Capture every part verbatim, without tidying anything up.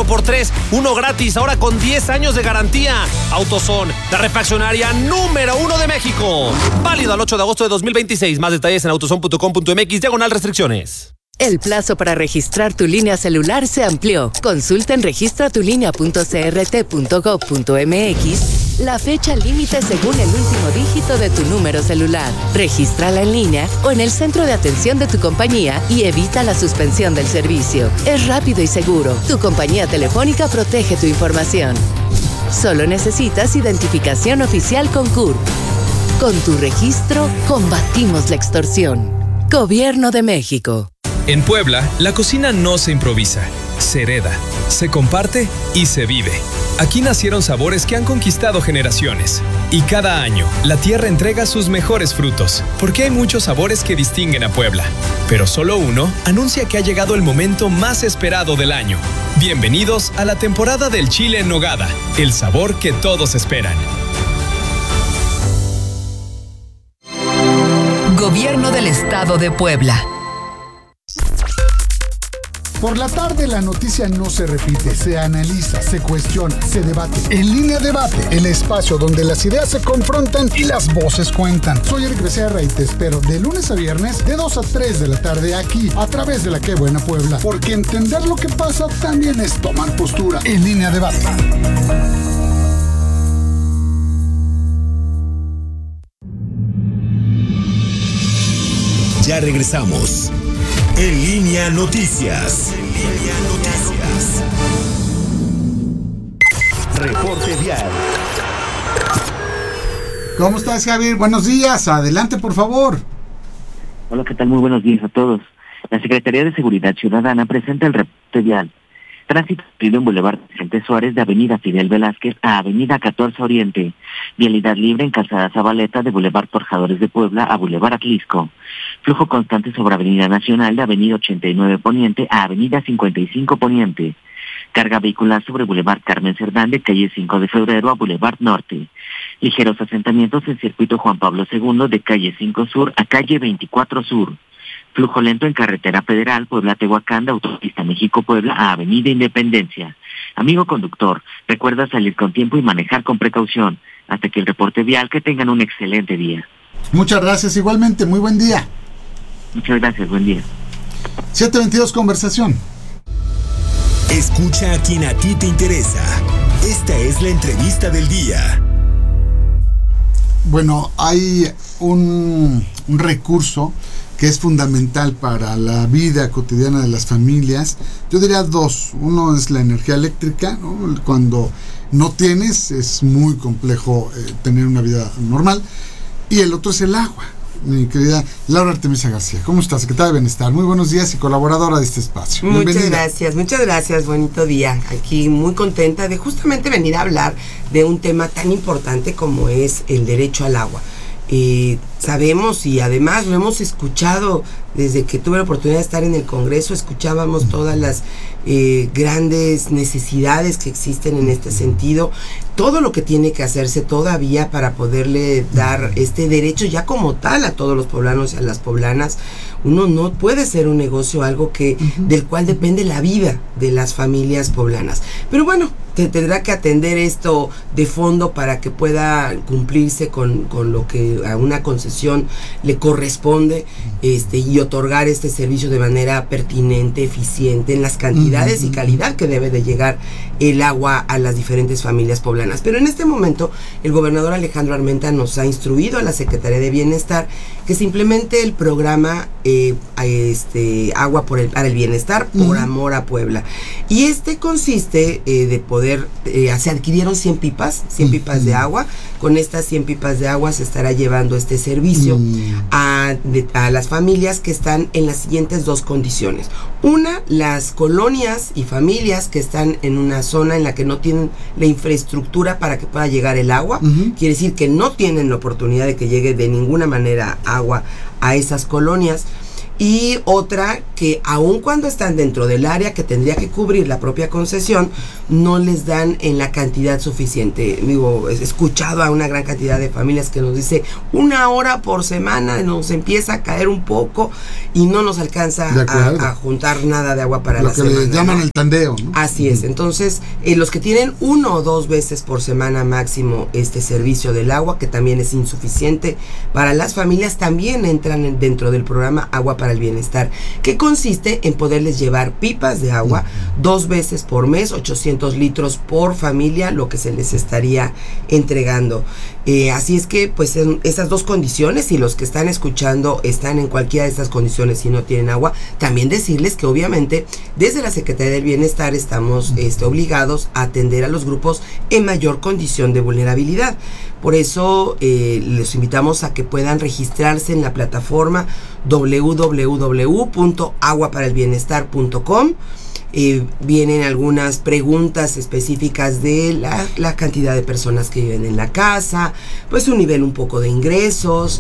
por tres, uno gratis, ahora con diez años de garantía. AutoZone, la refaccionaria número uno de México. Válido al ocho de agosto de dos mil veintiséis. Más detalles en autozone punto com punto mx, diagonal restricciones. El plazo para registrar tu línea celular se amplió. Consulta en registra tu línea punto c r t punto gov punto m x la fecha límite según el último dígito de tu número celular. Regístrala en línea o en el centro de atención de tu compañía y evita la suspensión del servicio. Es rápido y seguro. Tu compañía telefónica protege tu información. Solo necesitas identificación oficial con C U R P. Con tu registro, combatimos la extorsión. Gobierno de México. En Puebla, la cocina no se improvisa, se hereda, se comparte y se vive. Aquí nacieron sabores que han conquistado generaciones. Y cada año, la tierra entrega sus mejores frutos, porque hay muchos sabores que distinguen a Puebla. Pero solo uno anuncia que ha llegado el momento más esperado del año. Bienvenidos a la temporada del chile en nogada, el sabor que todos esperan. Gobierno del Estado de Puebla. Por la tarde la noticia no se repite, se analiza, se cuestiona, se debate. En Línea Debate, el espacio donde las ideas se confrontan y las voces cuentan. Soy Eric Becerra y te espero de lunes a viernes de dos a tres de la tarde aquí, a través de la Qué Buena Puebla. Porque entender lo que pasa también es tomar postura. En Línea Debate. Ya regresamos. En Línea Noticias. En Línea Noticias. Reporte vial. ¿Cómo estás, Javier? Buenos días. Adelante, por favor. Hola, ¿qué tal? Muy buenos días a todos. La Secretaría de Seguridad Ciudadana presenta el reporte vial. Tránsito fluido en Boulevard Vicente Suárez de Avenida Fidel Velázquez a Avenida catorce Oriente. Vialidad libre en Calzada Zabaleta de Boulevard Forjadores de Puebla a Boulevard Atlisco. Flujo constante sobre Avenida Nacional de Avenida ochenta y nueve Poniente a Avenida cincuenta y cinco Poniente. Carga vehicular sobre Boulevard Carmen Cerdán de calle cinco de febrero a Boulevard Norte. Ligeros asentamientos en Circuito Juan Pablo segundo de calle cinco Sur a calle veinticuatro Sur. Flujo lento en Carretera Federal Puebla-Tehuacán de Autopista México-Puebla a Avenida Independencia. Amigo conductor, recuerda salir con tiempo y manejar con precaución. Hasta que el reporte vial, que tengan un excelente día. Muchas gracias, igualmente, muy buen día. Muchas gracias, buen día. siete veintidós Conversación. Escucha a quien a ti te interesa. Esta es la entrevista del día. Bueno, hay un, un recurso que es fundamental para la vida cotidiana de las familias. Yo diría dos. Uno es la energía eléctrica, ¿no? Cuando no tienes, es muy complejo eh, tener una vida normal. Y el otro es el agua. Mi querida Laura Artemisa García, ¿cómo estás? Secretaria de Bienestar, muy buenos días y colaboradora de este espacio. Muchas Bienvenida. gracias, muchas gracias, bonito día. Aquí muy contenta de justamente venir a hablar de un tema tan importante como es el derecho al agua. Eh, sabemos y además lo hemos escuchado desde que tuve la oportunidad de estar en el Congreso, escuchábamos todas las eh, grandes necesidades que existen en este sentido, todo lo que tiene que hacerse todavía para poderle dar este derecho ya como tal a todos los poblanos y a las poblanas. Uno no puede ser un negocio algo que uh-huh. del cual depende la vida de las familias poblanas. Pero bueno, te tendrá que atender esto de fondo para que pueda cumplirse con, con lo que a una concesión le corresponde, este, y otorgar este servicio de manera pertinente, eficiente, en las cantidades uh-huh. y calidad que debe de llegar el agua a las diferentes familias poblanas. Pero en este momento el gobernador Alejandro Armenta nos ha instruido a la Secretaría de Bienestar que se implemente el programa eh, este, Agua por el, para el Bienestar por uh-huh. amor a Puebla. Y este consiste eh, de poder, eh, se adquirieron cien pipas, cien uh-huh. pipas de agua. Con estas cien pipas de agua se estará llevando este servicio uh-huh. a, de, a las familias que están en las siguientes dos condiciones. Una, las colonias y familias que están en una zona en la que no tienen la infraestructura para que pueda llegar el agua. Uh-huh. Quiere decir que no tienen la oportunidad de que llegue de ninguna manera agua a esas colonias. y otra que aun cuando están dentro del área que tendría que cubrir la propia concesión, no les dan en la cantidad suficiente. Digo, he escuchado a una gran cantidad de familias que nos dice una hora por semana nos empieza a caer un poco y no nos alcanza a, a juntar nada de agua para Lo la que semana. le llaman, ¿no?, el tandeo, ¿no? Así es. Entonces, eh, los que tienen uno o dos veces por semana máximo este servicio del agua, que también es insuficiente para las familias, también entran en, dentro del programa Agua para el Bienestar, que consiste en poderles llevar pipas de agua uh-huh. dos veces por mes, ochocientos litros por familia, lo que se les estaría entregando. Eh, así es que, pues, en esas dos condiciones, si los que están escuchando están en cualquiera de estas condiciones y no tienen agua, también decirles que obviamente desde la Secretaría del Bienestar estamos este, obligados a atender a los grupos en mayor condición de vulnerabilidad. Por eso eh, les invitamos a que puedan registrarse en la plataforma doble u doble u doble u punto agua para el bienestar punto com. Eh, vienen algunas preguntas específicas de la, la cantidad de personas que viven en la casa, pues un nivel un poco de ingresos,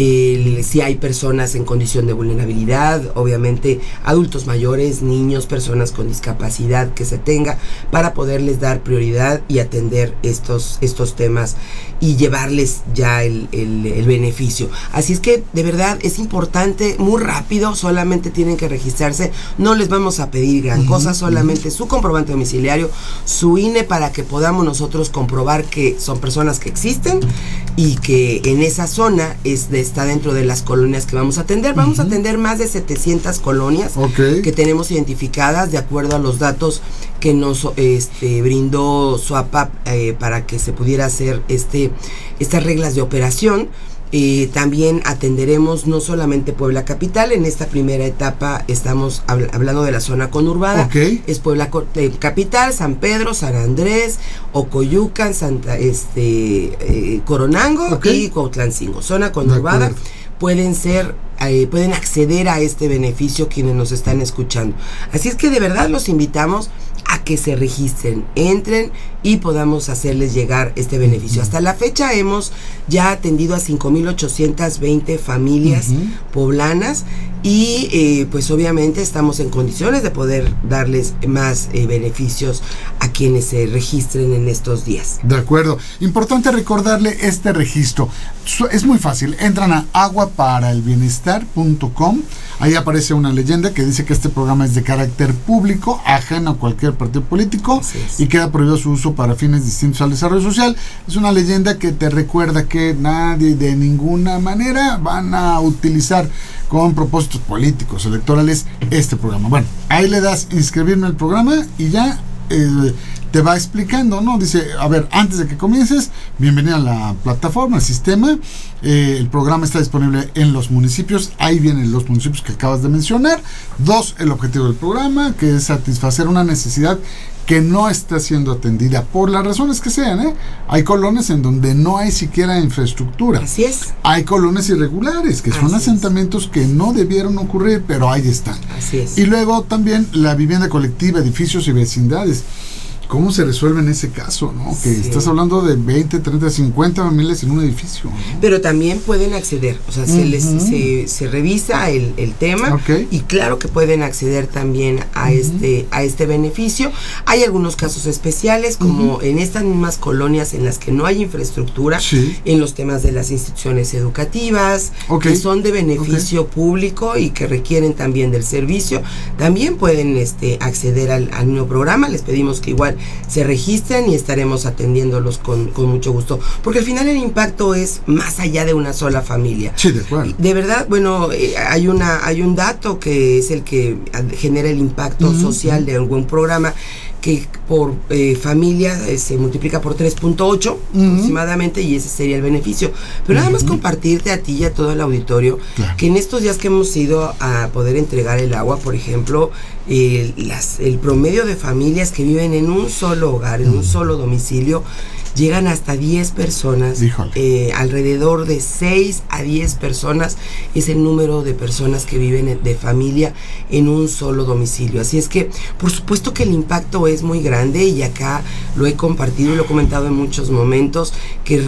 eh, si hay personas en condición de vulnerabilidad, obviamente adultos mayores, niños, personas con discapacidad que se tenga, para poderles dar prioridad y atender estos, estos temas y llevarles ya el, el, el beneficio. Así es que de verdad es importante, muy rápido, solamente tienen que registrarse, no les vamos a pedir gran cosa. Cosa, solamente su comprobante domiciliario, su I N E, para que podamos nosotros comprobar que son personas que existen y que en esa zona es de, está dentro de las colonias que vamos a atender. Vamos uh-huh. a atender más de setecientas colonias okay. que tenemos identificadas de acuerdo a los datos que nos este, brindó SUAPAP eh, para que se pudiera hacer este, estas reglas de operación. Eh, también atenderemos no solamente Puebla Capital, en esta primera etapa estamos habl- hablando de la zona conurbada, okay. es Puebla Co- eh, Capital, San Pedro, San Andrés, Ocoyucan, Santa, este, eh, Coronango okay. y Cuautlancingo, zona conurbada. Pueden ser, eh, pueden acceder a este beneficio quienes nos están escuchando. Así es que de verdad los invitamos a que se registren, entren y podamos hacerles llegar este beneficio. Uh-huh. Hasta la fecha hemos ya atendido a cinco mil ochocientas veinte familias uh-huh. poblanas y eh, pues obviamente estamos en condiciones de poder darles más eh, beneficios a quienes se registren en estos días. De acuerdo. Importante recordarle este registro. Es muy fácil. Entran a agua para el bienestar punto com. Ahí aparece una leyenda que dice que este programa es de carácter público, ajeno a cualquier partido político y queda prohibido su uso para fines distintos al desarrollo social. Es una leyenda que te recuerda que nadie de ninguna manera van a utilizar con propósitos políticos, electorales, este programa. Bueno, ahí le das inscribirme al programa y ya eh, te va explicando, ¿no? Dice, a ver, antes de que comiences, bienvenida a la plataforma, al sistema. Eh, el programa está disponible en los municipios. Ahí vienen los municipios que acabas de mencionar. Dos, el objetivo del programa, que es satisfacer una necesidad que no está siendo atendida por las razones que sean, ¿eh? Hay colonias en donde no hay siquiera infraestructura. Así es. Hay colonias irregulares, que son Así asentamientos es. que no debieron ocurrir, pero ahí están. Así es. Y luego también la vivienda colectiva, edificios y vecindades. ¿Cómo se resuelve en ese caso, no? Que sí. estás hablando de veinte, treinta, cincuenta familias en un edificio, ¿no? Pero también pueden acceder, o sea, uh-huh. se les se, se revisa el, el tema okay. y claro que pueden acceder también a uh-huh. este a este beneficio. Hay algunos casos especiales, como uh-huh. en estas mismas colonias en las que no hay infraestructura, sí. en los temas de las instituciones educativas, okay. que son de beneficio okay. público y que requieren también del servicio, también pueden este acceder al, al nuevo programa. Les pedimos que igual se registren y estaremos atendiéndolos con, con mucho gusto, porque al final el impacto es más allá de una sola familia. Sí, de acuerdo. De verdad, bueno, eh, hay una hay un dato que es el que genera el impacto uh-huh. social de algún programa, que por eh, familia eh, se multiplica por tres punto ocho uh-huh. aproximadamente, y ese sería el beneficio. Pero uh-huh. nada más compartirte a ti y a todo el auditorio claro. que en estos días que hemos ido a poder entregar el agua, por ejemplo, eh, las, el promedio de familias que viven en un solo hogar, en uh-huh. un solo domicilio, llegan hasta diez personas, eh, alrededor de seis a diez personas es el número de personas que viven de familia en un solo domicilio. Así es que, por supuesto que el impacto es muy grande, y acá lo he compartido y lo he comentado en muchos momentos, que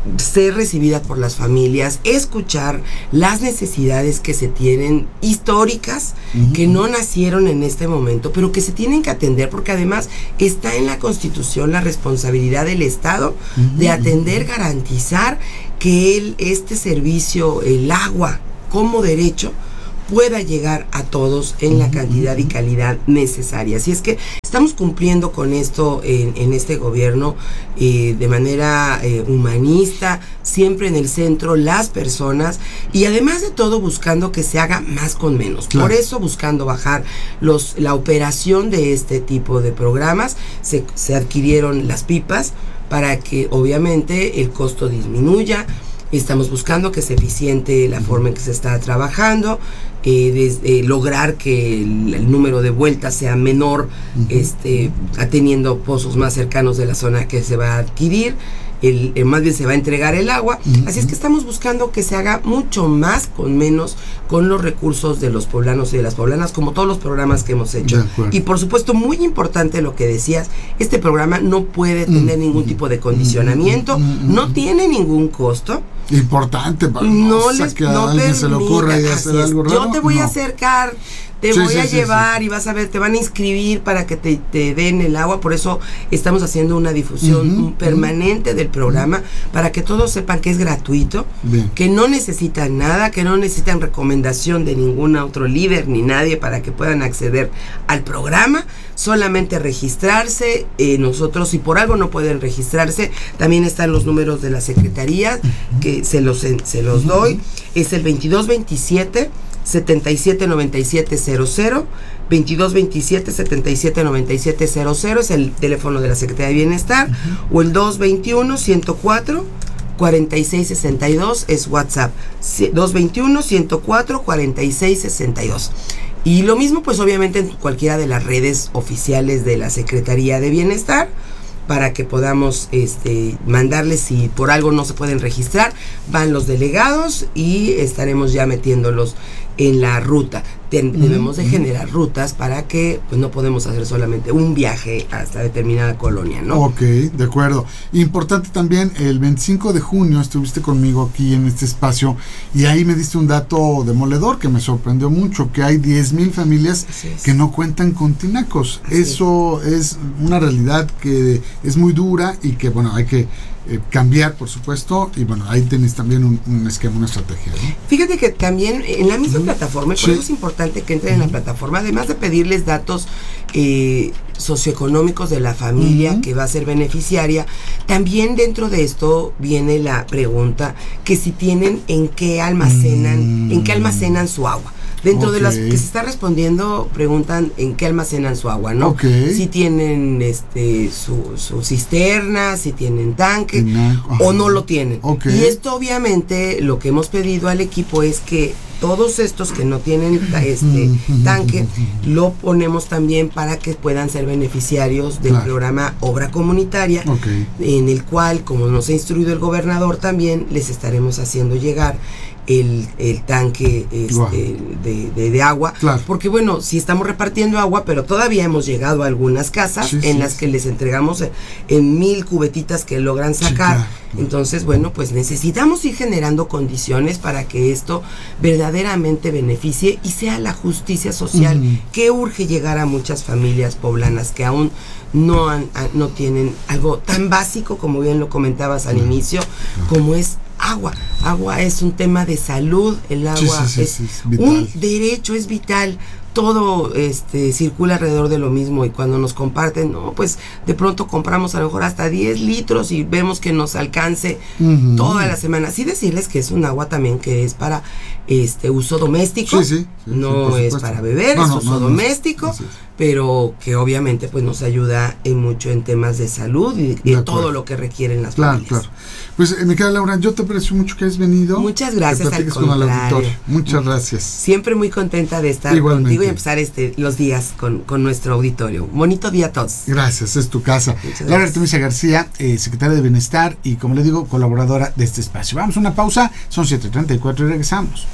ser recibida por las familias, escuchar las necesidades que se tienen históricas, uh-huh. que no nacieron en este momento, pero que se tienen que atender, porque además está en la Constitución la responsabilidad del Estado uh-huh. de atender, garantizar que el, este servicio, el agua como derecho, pueda llegar a todos en la cantidad y calidad necesaria. Así es que estamos cumpliendo con esto en, en este gobierno eh, de manera eh, humanista, siempre en el centro las personas, y además de todo buscando que se haga más con menos. Claro. Por eso buscando bajar los la operación de este tipo de programas, se, se adquirieron las pipas para que obviamente el costo disminuya. Estamos buscando que sea eficiente la forma en que se está trabajando, eh, desde, eh, lograr que el, el número de vueltas sea menor, uh-huh. este, teniendo pozos más cercanos de la zona que se va a adquirir. El, el, más bien se va a entregar el agua, uh-huh. así es que estamos buscando que se haga mucho más con menos, con los recursos de los poblanos y de las poblanas, como todos los programas que hemos hecho. Y por supuesto, muy importante lo que decías, este programa no puede tener uh-huh. ningún tipo de condicionamiento, uh-huh. no tiene ningún costo. Importante para no o sea, les que no a alguien permita, se le ocurra y hacer algo raro. Yo te voy no. a acercar, te sí, voy sí, a sí, llevar sí. y vas a ver, te van a inscribir para que te, te den el agua. Por eso estamos haciendo una difusión uh-huh, permanente uh-huh. del programa, uh-huh. para que todos sepan que es gratuito, bien. Que no necesitan nada, que no necesitan recomendación de ningún otro líder ni nadie para que puedan acceder al programa. Solamente registrarse. eh, nosotros, si por algo no pueden registrarse, también están los números de la Secretaría, uh-huh. que se los, se los uh-huh. doy. Es el veintidós veintisiete setenta y siete noventa y siete cero cero, veintidós veintisiete setenta y siete noventa y siete cero cero, es el teléfono de la Secretaría de Bienestar, uh-huh. o el dos veintiuno ciento cuatro cuarenta y seis sesenta y dos es WhatsApp, dos veintiuno ciento cuatro cuarenta y seis sesenta y dos. Y lo mismo, pues obviamente en cualquiera de las redes oficiales de la Secretaría de Bienestar, para que podamos este, mandarles, si por algo no se pueden registrar, van los delegados y estaremos ya metiéndolos en la ruta. Ten, uh-huh. Debemos de generar rutas para que pues no podemos hacer solamente un viaje hasta determinada colonia, ¿no? Ok, de acuerdo. Importante también, el veinticinco de junio estuviste conmigo aquí en este espacio y ahí me diste un dato demoledor que me sorprendió mucho, que hay diez mil familias es. que no cuentan con tinacos. Así Eso es. es una realidad que es muy dura y que, bueno, hay que Eh, cambiar, por supuesto, y bueno, ahí tenéis también un, un esquema, una estrategia, ¿no? Fíjate que también en la misma uh-huh. plataforma, y por sí. eso es importante que entren uh-huh. en la plataforma, además de pedirles datos eh, socioeconómicos de la familia uh-huh. que va a ser beneficiaria, también dentro de esto viene la pregunta que si tienen en qué almacenan, uh-huh. en qué almacenan su agua. Dentro okay. de las que se está respondiendo, preguntan en qué almacenan su agua, ¿no? Okay. Si tienen este su, su cisterna, si tienen tanque, no. o no lo tienen. Okay. Y esto obviamente lo que hemos pedido al equipo es que todos estos que no tienen este tanque, lo ponemos también para que puedan ser beneficiarios del claro. programa Obra Comunitaria, okay. en el cual, como nos ha instruido el gobernador, también les estaremos haciendo llegar el, el tanque este, wow. de, de, de agua, claro. porque bueno, sí estamos repartiendo agua, pero todavía hemos llegado a algunas casas sí, en sí, las sí. que les entregamos en, en mil cubetitas que logran sacar, sí, claro, claro. Entonces bueno, pues necesitamos ir generando condiciones para que esto verdaderamente beneficie y sea la justicia social uh-huh. que urge llegar a muchas familias poblanas que aún no, han, no tienen algo tan básico, como bien lo comentabas al uh-huh. inicio, uh-huh. como es agua. Agua es un tema de salud, el agua sí, sí, sí, es, sí, es un derecho, es vital. Todo este circula alrededor de lo mismo y cuando nos comparten, no, pues de pronto compramos a lo mejor hasta diez litros y vemos que nos alcance uh-huh. toda la semana. Sí decirles que es un agua también que es para este uso doméstico, sí, sí, sí, no sí, es para beber, no, es no, uso no, doméstico, no, sí, sí. pero que obviamente pues nos ayuda en mucho en temas de salud y de todo lo que requieren las claro, familias. Claro. Pues eh, mi querida Laura, yo te aprecio mucho que has venido. Muchas gracias, al contrario. Muchas gracias. Siempre muy contenta de estar Igualmente. contigo y empezar este los días con, con nuestro auditorio. Bonito día a todos. Gracias, es tu casa. Laura Artemisia García, eh, secretaria de Bienestar y, como le digo, colaboradora de este espacio. Vamos a una pausa, son siete treinta y cuatro y regresamos.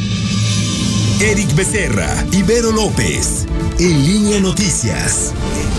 Eric Becerra, Ibero López, En Línea Noticias.